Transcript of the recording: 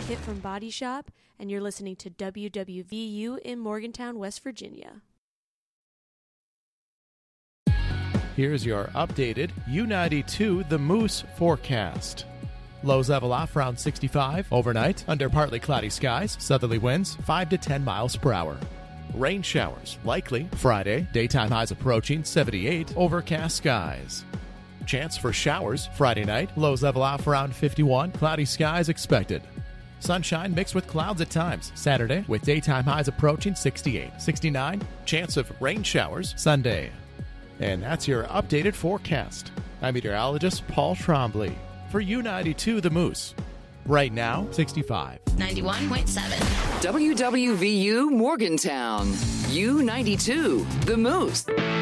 Kit from Body Shop, and you're listening to WWVU in Morgantown, West Virginia. Here's your updated U92 The Moose forecast. Lows level off around 65 overnight under partly cloudy skies, southerly winds 5 to 10 miles per hour. Rain showers likely Friday, daytime highs approaching 78, overcast skies. Chance for showers Friday night, lows level off around 51, cloudy skies expected. Sunshine mixed with clouds at times Saturday with daytime highs approaching 68, 69, chance of rain showers Sunday. And that's your updated forecast. I'm meteorologist Paul Trombley for U92 The Moose. Right now, 65. 91.7. WWVU Morgantown. U92 The Moose.